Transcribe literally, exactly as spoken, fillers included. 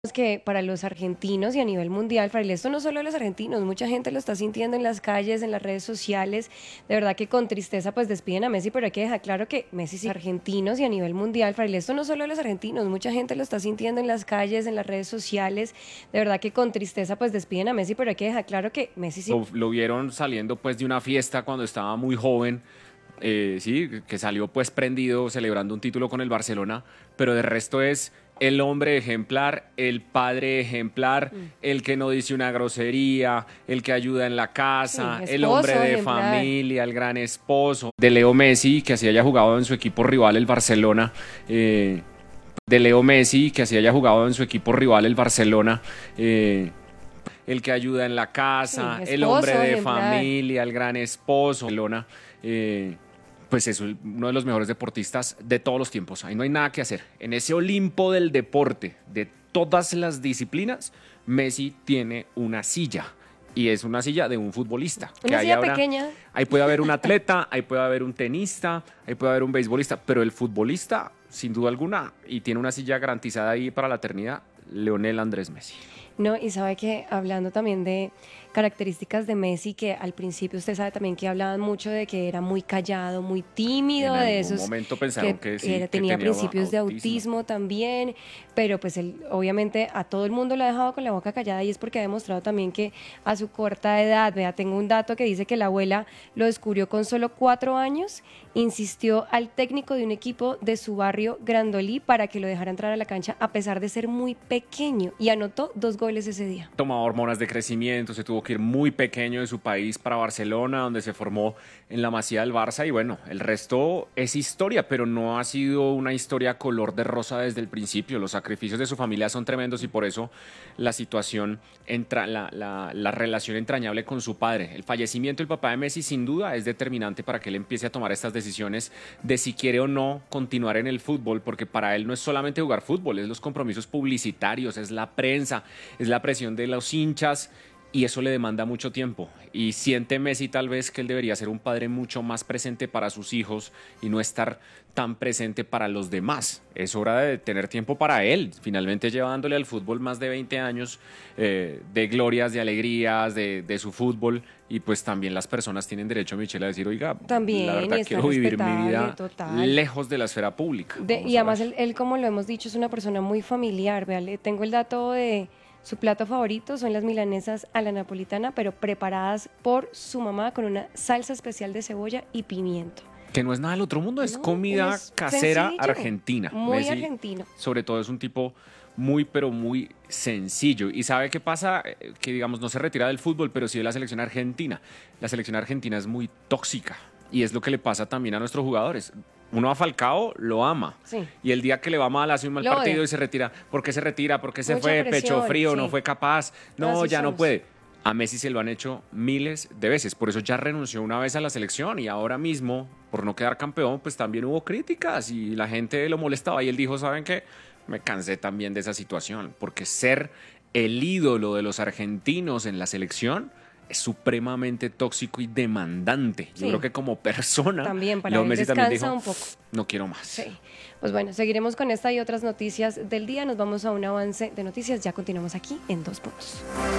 Que para los argentinos y a nivel mundial, Fraile, esto no solo de los argentinos, mucha gente lo está sintiendo en las calles, en las redes sociales, de verdad que con tristeza pues despiden a Messi, pero hay que dejar claro que Messi sí, argentinos y a nivel mundial, Fraile, esto no solo de los argentinos, mucha gente lo está sintiendo en las calles, en las redes sociales, de verdad que con tristeza pues despiden a Messi, pero hay que dejar claro que Messi sí. Lo, lo vieron saliendo pues de una fiesta cuando estaba muy joven, eh, sí, que salió pues prendido celebrando un título con el Barcelona, pero de resto es el hombre ejemplar, el padre ejemplar, mm. el que no dice una grosería, el que ayuda en la casa, sí, esposo, el hombre de ejemplar. Familia, el gran esposo. De Leo Messi, que así haya jugado en su equipo rival, el Barcelona, eh, de Leo Messi, que así haya jugado en su equipo rival, el Barcelona, eh, el que ayuda en la casa, sí, esposo, el hombre de ejemplar. Familia, el gran esposo. Barcelona, eh, pues es uno de los mejores deportistas de todos los tiempos. Ahí no hay nada que hacer. En ese Olimpo del deporte, de todas las disciplinas, Messi tiene una silla. Y es una silla de un futbolista. Una que silla una, pequeña. Ahí puede haber un atleta, ahí puede haber un tenista, ahí puede haber un beisbolista, pero el futbolista, sin duda alguna, y tiene una silla garantizada ahí para la eternidad, Lionel Andrés Messi. No, y sabe que hablando también de características de Messi, que al principio usted sabe también que hablaban mucho de que era muy callado, muy tímido, en de esos momento pensaron que, que, sí, era, que tenía, tenía principios autismo. de autismo también, pero pues él obviamente a todo el mundo lo ha dejado con la boca callada y es porque ha demostrado también que a su corta edad, vea, tengo un dato que dice que la abuela lo descubrió con solo cuatro años, insistió al técnico de un equipo de su barrio Grandolí para que lo dejara entrar a la cancha a pesar de ser muy pequeño y anotó dos goles ese día. Tomaba hormonas de crecimiento, se tuvo que ir muy pequeño de su país para Barcelona, donde se formó en la Masía del Barça y bueno, el resto es historia, pero no ha sido una historia color de rosa desde el principio. Los sacrificios de su familia son tremendos y por eso la situación, entra, la, la, la relación entrañable con su padre. El fallecimiento del papá de Messi sin duda es determinante para que él empiece a tomar estas decisiones de si quiere o no continuar en el fútbol, porque para él no es solamente jugar fútbol, es los compromisos publicitarios, es la prensa, es la presión de los hinchas y eso le demanda mucho tiempo. Y siente Messi tal vez que él debería ser un padre mucho más presente para sus hijos y no estar tan presente para los demás. Es hora de tener tiempo para él. Finalmente lleva dándole al fútbol más de veinte años eh, de glorias, de alegrías, de, de su fútbol. Y pues también las personas tienen derecho, Michelle, a decir, oiga, también, la verdad quiero vivir mi vida total. lejos de la esfera pública. De, y además él, él, como lo hemos dicho, es una persona muy familiar. Vea, le tengo el dato de... Su plato favorito son las milanesas a la napolitana, pero preparadas por su mamá con una salsa especial de cebolla y pimiento. Que no es nada del otro mundo, es no, comida es casera sencillo, argentina. Muy Messi, argentino. Sobre todo es un tipo muy, pero muy sencillo. ¿Y sabe qué pasa? Que, digamos, no se retira del fútbol, pero sí de la selección argentina. La selección argentina es muy tóxica y es lo que le pasa también a nuestros jugadores. Uno a Falcao lo ama. Sí. Y el día que le va mal, hace un mal lo partido odia. Y se retira. ¿Por qué se retira? ¿Por qué se Mucha fue? presión, Pecho frío, sí. no fue capaz. No, ya somos. no puede. A Messi se lo han hecho miles de veces. Por eso ya renunció una vez a la selección y ahora mismo, por no quedar campeón, pues también hubo críticas y la gente lo molestaba. Y él dijo, ¿saben qué? Me cansé también de esa situación. Porque ser el ídolo de los argentinos en la selección es supremamente tóxico y demandante. Sí. Yo creo que como persona, también para Leo él Messi descansa también dijo, un poco. No quiero más. Sí. Pues bueno, seguiremos con esta y otras noticias del día. Nos vamos a un avance de noticias. Ya continuamos aquí en Dos Puntos.